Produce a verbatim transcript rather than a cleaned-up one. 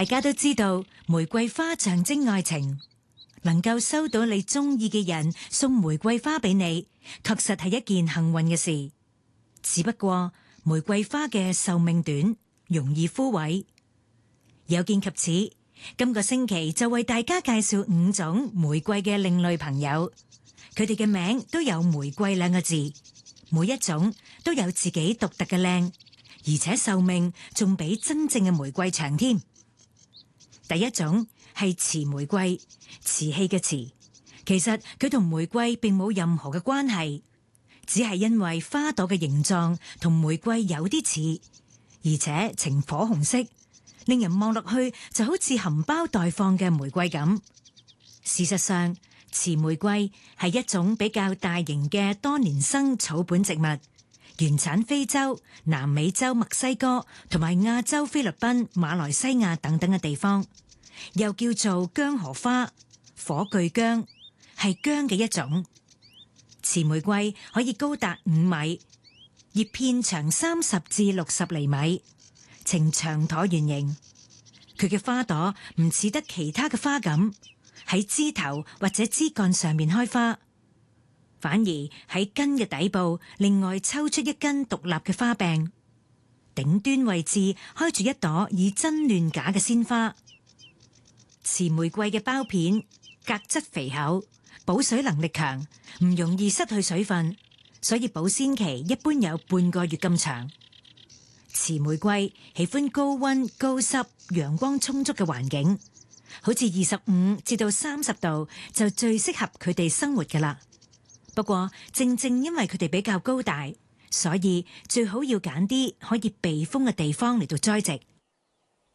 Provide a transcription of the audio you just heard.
大家都知道玫瑰花象徵愛情，能夠收到你中意嘅人送玫瑰花俾你，確實係一件幸運嘅事。只不過玫瑰花嘅壽命短，容易枯萎。有見及此，今個星期就為大家介紹五種玫瑰嘅另類朋友，佢哋嘅名都有玫瑰兩個字，每一種都有自己獨特嘅靚，而且壽命仲比真正嘅玫瑰長添。第一種係雌玫瑰，瓷器嘅瓷，其實佢同玫瑰並冇任何嘅關係，只係因為花朵嘅形狀同玫瑰有啲似，而且呈火紅色，令人望落去就好似含苞待放嘅玫瑰咁。事實上，雌玫瑰係一種比較大型嘅多年生草本植物，原產非洲、南美洲墨西哥同埋亞洲菲律賓、馬來西亞等等嘅地方，又叫做薑荷花、火炬薑，係薑嘅一種。雌玫瑰可以高達五米，葉片長三十至六十厘米，呈長橢圓形。佢嘅花朵唔似得其他嘅花咁喺枝頭或者枝幹上面開花，反而喺根嘅底部另外抽出一根獨立嘅花柄，頂端位置開住一朵以真亂假嘅鮮花。雌玫瑰嘅苞片革質肥厚，保水能力強，唔容易失去水分，所以保鮮期一般有半個月咁長。雌玫瑰喜歡高溫、高濕、陽光充足嘅環境，好似二十五至到三十度就最適合佢哋生活㗎喇。不過正正因為佢哋比較高大，所以最好要揀啲可以避風嘅地方嚟到栽植。